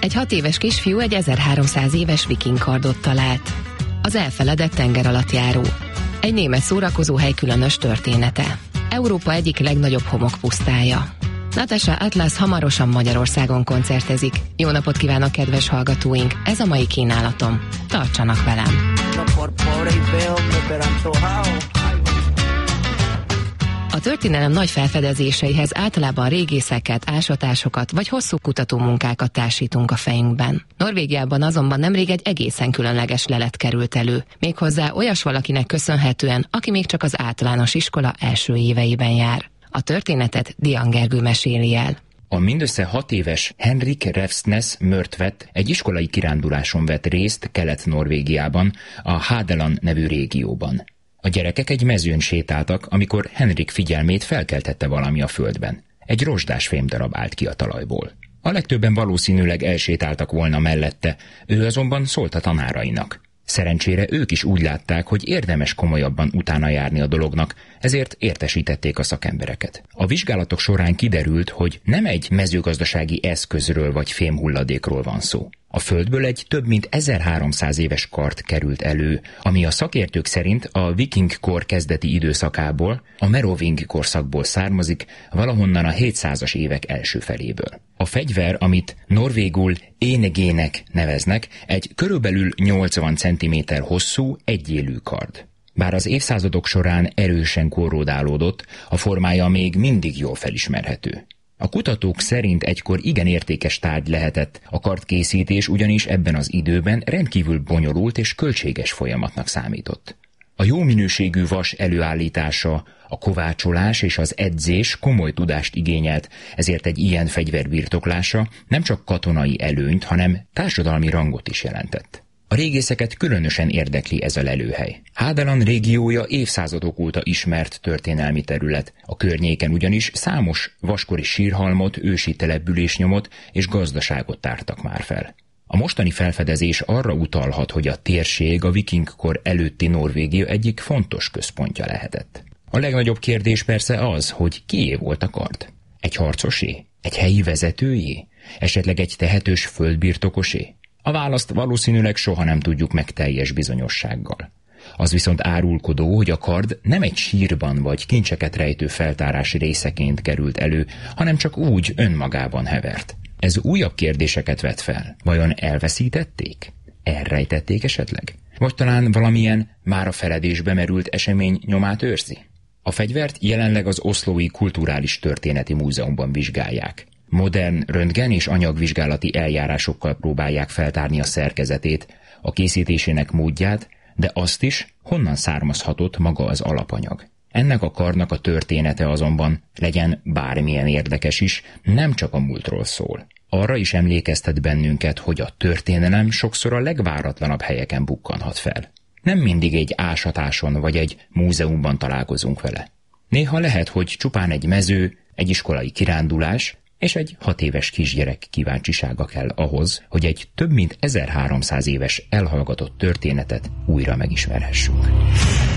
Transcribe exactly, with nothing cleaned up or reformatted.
Egy hat éves kisfiú egy ezerháromszáz éves viking kardot talált. Az elfeledett tengeralattjáró. Egy német szórakozóhely különös története. Európa egyik legnagyobb homokpusztája. Natasha Atlas hamarosan Magyarországon koncertezik. Jó napot kívánok, kedves hallgatóink! Ez a mai kínálatom. Tartsanak velem! A történelem nagy felfedezéseihez általában régészeket, ásatásokat vagy hosszú kutatómunkákat társítunk a fejünkben. Norvégiában azonban nemrég egy egészen különleges lelet került elő, méghozzá olyas valakinek köszönhetően, aki még csak az általános iskola első éveiben jár. A történetet Dian Gergő meséli el. A mindössze hat éves Henrik Refsnes Mörtvedt egy iskolai kiránduláson vett részt Kelet-Norvégiában, a Hadeland nevű régióban. A gyerekek egy mezőn sétáltak, amikor Henrik figyelmét felkeltette valami a földben. Egy rozsdás fémdarab állt ki a talajból. A legtöbben valószínűleg elsétáltak volna mellette, ő azonban szólt a tanárainak. Szerencsére ők is úgy látták, hogy érdemes komolyabban utána járni a dolognak, ezért értesítették a szakembereket. A vizsgálatok során kiderült, hogy nem egy mezőgazdasági eszközről vagy fémhulladékról van szó. A földből egy több mint ezerháromszáz éves kard került elő, ami a szakértők szerint a viking kor kezdeti időszakából, a meroving korszakból származik, valahonnan a hétszázas évek első feléből. A fegyver, amit norvégul énegének neveznek, egy körülbelül nyolcvan centiméter hosszú, egyélű kard. Bár az évszázadok során erősen korródálódott, a formája még mindig jól felismerhető. A kutatók szerint egykor igen értékes tárgy lehetett, a kardkészítés ugyanis ebben az időben rendkívül bonyolult és költséges folyamatnak számított. A jó minőségű vas előállítása, a kovácsolás és az edzés komoly tudást igényelt, ezért egy ilyen fegyver birtoklása nem csak katonai előnyt, hanem társadalmi rangot is jelentett. A régészeket különösen érdekli ez a lelőhely. Hadeland régiója évszázadok óta ismert történelmi terület, a környéken ugyanis számos vaskori sírhalmot, ősi településnyomot és gazdaságot tártak már fel. A mostani felfedezés arra utalhat, hogy a térség a vikingkor előtti Norvégia egyik fontos központja lehetett. A legnagyobb kérdés persze az, hogy kié volt a kard? Egy harcosé? Egy helyi vezetőjé? Esetleg egy tehetős földbirtokosé? A választ valószínűleg soha nem tudjuk meg teljes bizonyossággal. Az viszont árulkodó, hogy a kard nem egy sírban vagy kincseket rejtő feltárás részeként került elő, hanem csak úgy önmagában hevert. Ez újabb kérdéseket vet fel. Vajon elveszítették? Elrejtették esetleg? Vagy talán valamilyen már a feledésbe merült esemény nyomát őrzi? A fegyvert jelenleg az Oslói Kulturális Történeti Múzeumban vizsgálják. Modern röntgen és anyagvizsgálati eljárásokkal próbálják feltárni a szerkezetét, a készítésének módját, de azt is, honnan származhatott maga az alapanyag. Ennek a kardnak a története azonban, legyen bármilyen érdekes is, nem csak a múltról szól. Arra is emlékeztet bennünket, hogy a történelem sokszor a legváratlanabb helyeken bukkanhat fel. Nem mindig egy ásatáson vagy egy múzeumban találkozunk vele. Néha lehet, hogy csupán egy mező, egy iskolai kirándulás, és egy hat éves kisgyerek kíváncsisága kell ahhoz, hogy egy több mint ezerháromszáz éves elhallgatott történetet újra megismerhessünk.